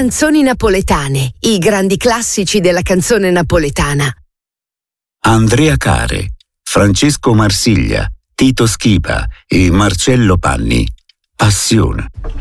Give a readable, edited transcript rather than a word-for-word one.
Canzoni napoletane, i grandi classici della canzone napoletana. Andrea Care, Francesco Marsiglia, Tito Schipa e Marcello Panni. Passione.